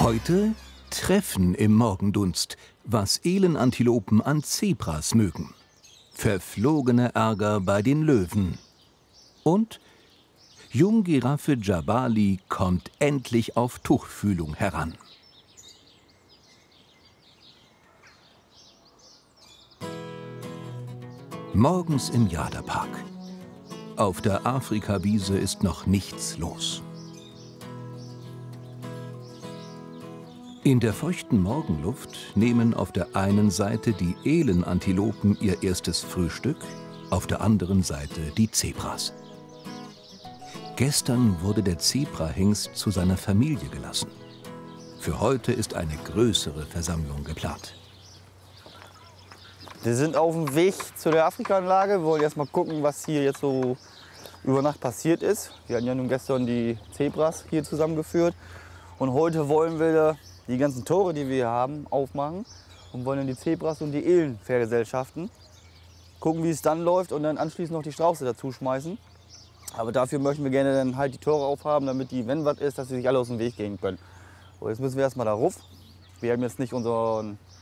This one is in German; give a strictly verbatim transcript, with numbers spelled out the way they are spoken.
Heute Treffen im Morgendunst, was Elenantilopen an Zebras mögen. Verflogene Ärger bei den Löwen. Und Junggiraffe Jabali kommt endlich auf Tuchfühlung heran. Morgens im Jada-Park. Auf der Afrikawiese ist noch nichts los. In der feuchten Morgenluft nehmen auf der einen Seite die Elenantilopen ihr erstes Frühstück, auf der anderen Seite die Zebras. Gestern wurde der Zebrahengst zu seiner Familie gelassen. Für heute ist eine größere Versammlung geplant. Wir sind auf dem Weg zu der Afrika-Anlage. Wir wollen erst mal gucken, was hier jetzt so über Nacht passiert ist. Wir hatten ja nun gestern die Zebras hier zusammengeführt. Und heute wollen wir die ganzen Tore, die wir hier haben, aufmachen und wollen dann die Zebras und die Elen vergesellschaften. Gucken, wie es dann läuft und dann anschließend noch die Strauße dazu schmeißen. Aber dafür möchten wir gerne dann halt die Tore aufhaben, damit die, wenn was ist, dass sie sich alle aus dem Weg gehen können. So, jetzt müssen wir erstmal da rauf. Wir haben jetzt nicht unseren